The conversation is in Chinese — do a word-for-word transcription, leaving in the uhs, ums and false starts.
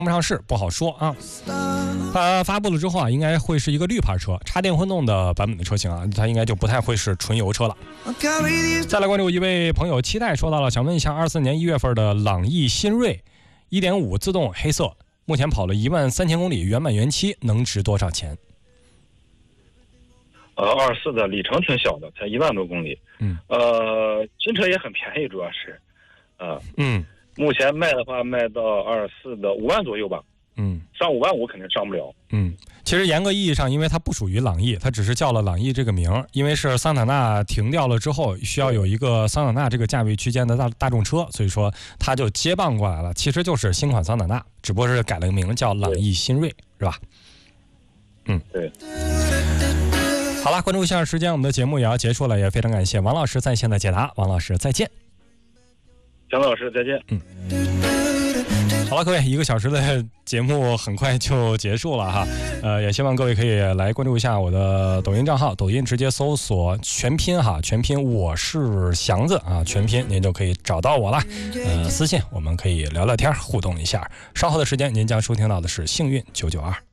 不上市不好说啊。它发布了之后啊，应该会是一个绿牌车，插电混动的版本的车型啊，它应该就不太会是纯油车了。再来关注一位朋友期待说到了，想问一下，二四年一月份的朗逸新锐 一点五 自动黑色，目前跑了一万三千公里，原版原漆能值多少钱？ 呃，二四的里程挺小的，才一万多公里。 嗯， 呃，新车也很便宜，主要是，呃， 嗯， 目前卖的话卖到二四的五万左右吧。 嗯， 上五万五肯定上不了。 嗯，其实严格意义上，因为它不属于朗逸，它只是叫了朗逸这个名，因为是桑塔纳停掉了之后，需要有一个桑塔纳这个价位区间的大大众车，所以说它就接棒过来了。其实就是新款桑塔纳，只不过是改了个名叫朗逸新锐，是吧？嗯， 对。 好了，关注一下时间，我们的节目也要结束了，也非常感谢王老师在线的解答。王老师再见。 姜老师再见。 嗯。好了，各位，一个小时的节目很快就结束了哈，呃，也希望各位可以来关注一下我的抖音账号，抖音直接搜索全拼哈，全拼我是祥子啊，全拼您就可以找到我了。呃，私信我们可以聊聊天，互动一下。稍后的时间，您将收听到的是幸运九九二。